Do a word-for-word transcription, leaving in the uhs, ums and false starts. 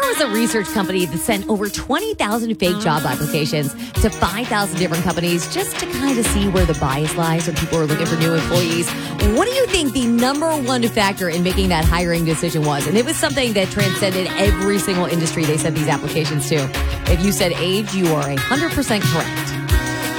there was a research company that sent over twenty thousand fake job applications to five thousand different companies just to kind of see where the bias lies when people are looking for new employees. What do you think the number one factor in making that hiring decision was? And it was something that transcended every single industry they sent these applications to. If you said age, you are one hundred percent correct.